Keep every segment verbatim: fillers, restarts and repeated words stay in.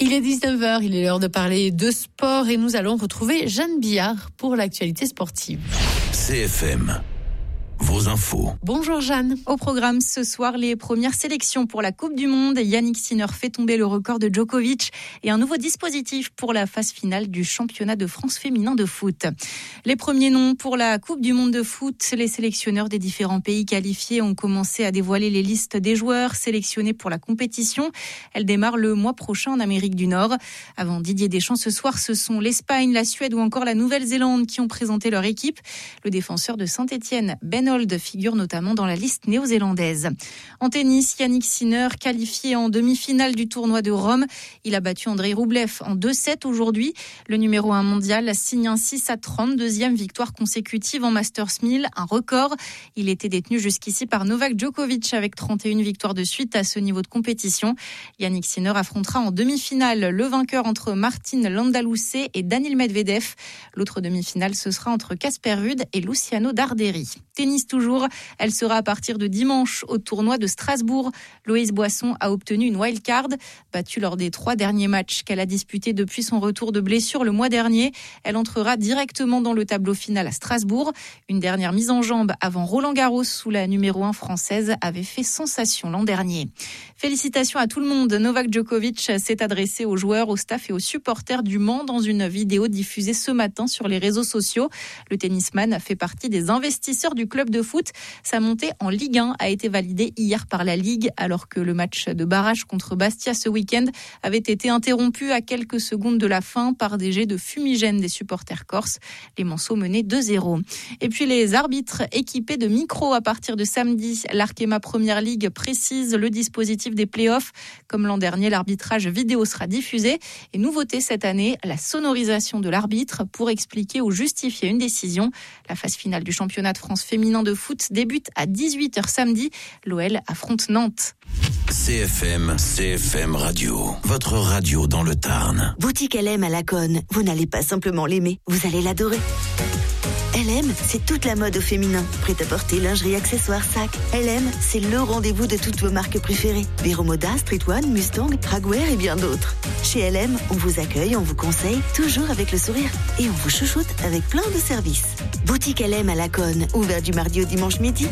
Il est dix-neuf heures, il est l'heure de parler de sport et nous allons retrouver Jeanne Billard pour l'actualité sportive. C F M. Vos infos. Bonjour Jeanne. Au programme ce soir, les premières sélections pour la Coupe du Monde. Yannick Sinner fait tomber le record de Djokovic et un nouveau dispositif pour la phase finale du championnat de France féminin de foot. Les premiers noms pour la Coupe du Monde de foot, les sélectionneurs des différents pays qualifiés ont commencé à dévoiler les listes des joueurs sélectionnés pour la compétition. Elle démarre le mois prochain en Amérique du Nord. Avant Didier Deschamps ce soir, ce sont l'Espagne, la Suède ou encore la Nouvelle-Zélande qui ont présenté leur équipe. Le défenseur de Saint-Étienne, Ben figure notamment dans la liste néo-zélandaise. En tennis, Yannick Sinner, qualifié en demi-finale du tournoi de Rome. Il a battu Andrei Roublev en deux sept aujourd'hui. Le numéro un mondial signe ainsi sa trente-deuxième victoire consécutive en Masters mille, un record. Il était détenu jusqu'ici par Novak Djokovic avec trente et une victoires de suite à ce niveau de compétition. Yannick Sinner affrontera en demi-finale le vainqueur entre Martin Landaluce et Daniil Medvedev. L'autre demi-finale, ce sera entre Casper Ruud et Luciano Darderi. Tennis toujours, elle sera à partir de dimanche au tournoi de Strasbourg. Loïse Boisson a obtenu une wildcard, battue lors des trois derniers matchs qu'elle a disputés depuis son retour de blessure le mois dernier. Elle entrera directement dans le tableau final à Strasbourg. Une dernière mise en jambe avant Roland Garros où la numéro un française avait fait sensation l'an dernier. Félicitations à tout le monde. Novak Djokovic s'est adressé aux joueurs, au staff et aux supporters du Mans dans une vidéo diffusée ce matin sur les réseaux sociaux. Le tennisman fait partie des investisseurs du club de foot. Sa montée en Ligue un a été validée hier par la Ligue alors que le match de barrage contre Bastia ce week-end avait été interrompu à quelques secondes de la fin par des jets de fumigène des supporters corses. Les Manceaux menaient deux zéro. Et puis les arbitres équipés de micros à partir de samedi. L'Arkema Première Ligue précise le dispositif des play-offs. Comme l'an dernier, l'arbitrage vidéo sera diffusé. Et nouveauté cette année, la sonorisation de l'arbitre pour expliquer ou justifier une décision. La phase finale du championnat de France féminin de foot débute à dix-huit heures samedi. L'O L affronte Nantes. C F M, C F M Radio, votre radio dans le Tarn. Boutique L M à Laconne, vous n'allez pas simplement l'aimer, vous allez l'adorer. L M, c'est toute la mode au féminin. Prêt-à-porter, lingerie, accessoires, sacs. L M, c'est le rendez-vous de toutes vos marques préférées. Vero Moda, Street One, Mustang, Pragwear et bien d'autres. Chez L M, on vous accueille, on vous conseille, toujours avec le sourire. Et on vous chouchoute avec plein de services. Boutique L M à Laconne, ouvert du mardi au dimanche midi.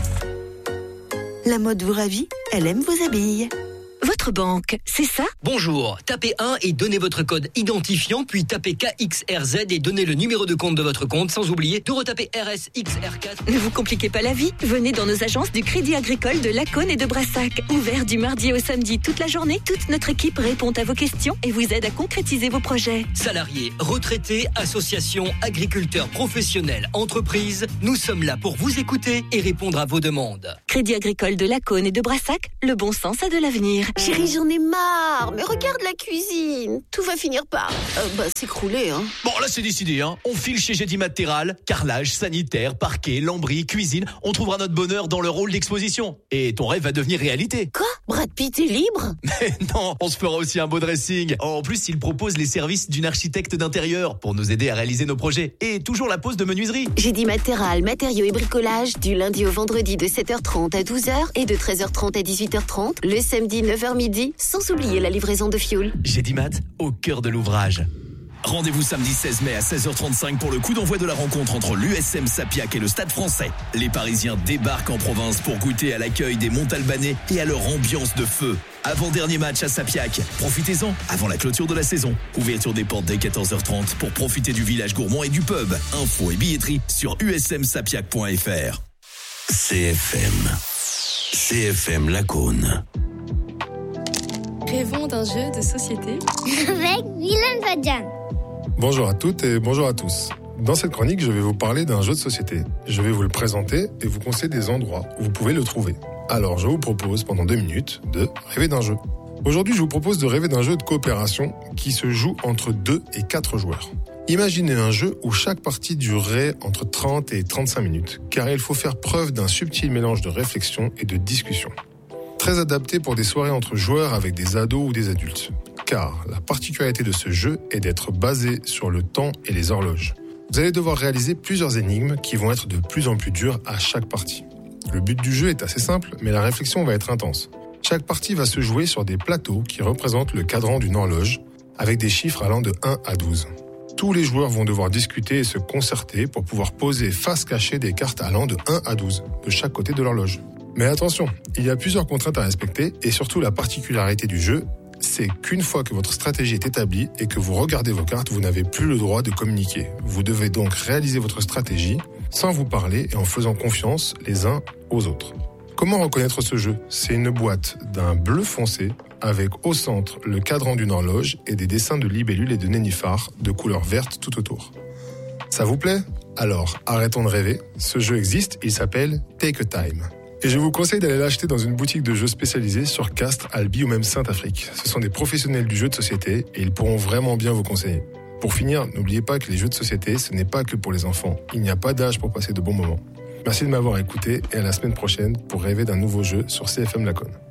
La mode vous ravit, L M vous habille. Votre banque, c'est ça ? Bonjour, tapez un et donnez votre code identifiant, puis tapez K X R Z et donnez le numéro de compte de votre compte, sans oublier de retaper R S X R quatre. Ne vous compliquez pas la vie, venez dans nos agences du Crédit Agricole de Laconne et de Brassac. Ouvert du mardi au samedi toute la journée, toute notre équipe répond à vos questions et vous aide à concrétiser vos projets. Salariés, retraités, associations, agriculteurs, professionnels, entreprises, nous sommes là pour vous écouter et répondre à vos demandes. Crédit Agricole de Laconne et de Brassac, le bon sens a de l'avenir. Chérie, j'en ai marre, mais regarde la cuisine. Tout va finir par euh, bah, s'écrouler, hein. Bon, là, c'est décidé, hein. On file chez Gédimat Terral, carrelage, sanitaire, parquet, lambris, cuisine. On trouvera notre bonheur dans le rôle d'exposition. Et ton rêve va devenir réalité. Quoi ? Brad Pitt est libre ? Mais non, on se fera aussi un beau dressing. En plus, il propose les services d'une architecte d'intérieur pour nous aider à réaliser nos projets. Et toujours la pose de menuiserie. Gédimat Terral, matériaux et bricolage, du lundi au vendredi de sept heures trente à douze heures et de treize heures trente à dix-huit heures trente. Le samedi neuf heures midi, sans oublier la livraison de fioul. Gédimat, au cœur de l'ouvrage. Rendez-vous samedi seize mai à seize heures trente-cinq pour le coup d'envoi de la rencontre entre l'U S M Sapiac et le Stade français. Les Parisiens débarquent en province pour goûter à l'accueil des Montalbanais et à leur ambiance de feu. Avant-dernier match à Sapiac. Profitez-en avant la clôture de la saison. Ouverture des portes dès quatorze heures trente pour profiter du village gourmand et du pub. Infos et billetterie sur u s m sapiac point f r. C F M. C F M Laconne. Rêvons d'un jeu de société avec Milan Vadjan. Bonjour à toutes et bonjour à tous. Dans cette chronique, je vais vous parler d'un jeu de société. Je vais vous le présenter et vous conseiller des endroits où vous pouvez le trouver. Alors, je vous propose pendant deux minutes de rêver d'un jeu. Aujourd'hui, je vous propose de rêver d'un jeu de coopération qui se joue entre deux et quatre joueurs. Imaginez un jeu où chaque partie durerait entre trente et trente-cinq minutes, car il faut faire preuve d'un subtil mélange de réflexion et de discussion. Très adapté pour des soirées entre joueurs avec des ados ou des adultes, car la particularité de ce jeu est d'être basé sur le temps et les horloges. Vous allez devoir réaliser plusieurs énigmes qui vont être de plus en plus dures à chaque partie. Le but du jeu est assez simple, mais la réflexion va être intense. Chaque partie va se jouer sur des plateaux qui représentent le cadran d'une horloge, avec des chiffres allant de un à douze. Tous les joueurs vont devoir discuter et se concerter pour pouvoir poser face cachée des cartes allant de un à douze, de chaque côté de l'horloge. Mais attention, il y a plusieurs contraintes à respecter et surtout la particularité du jeu, c'est qu'une fois que votre stratégie est établie et que vous regardez vos cartes, vous n'avez plus le droit de communiquer. Vous devez donc réaliser votre stratégie sans vous parler et en faisant confiance les uns aux autres. Comment reconnaître ce jeu ? C'est une boîte d'un bleu foncé avec au centre le cadran d'une horloge et des dessins de libellules et de nénuphars de couleur verte tout autour. Ça vous plaît ? Alors, arrêtons de rêver. Ce jeu existe, il s'appelle Take a Time. Et je vous conseille d'aller l'acheter dans une boutique de jeux spécialisée sur Castres, Albi ou même Saint-Afrique. Ce sont des professionnels du jeu de société et ils pourront vraiment bien vous conseiller. Pour finir, n'oubliez pas que les jeux de société, ce n'est pas que pour les enfants. Il n'y a pas d'âge pour passer de bons moments. Merci de m'avoir écouté et à la semaine prochaine pour rêver d'un nouveau jeu sur C F M Laconne.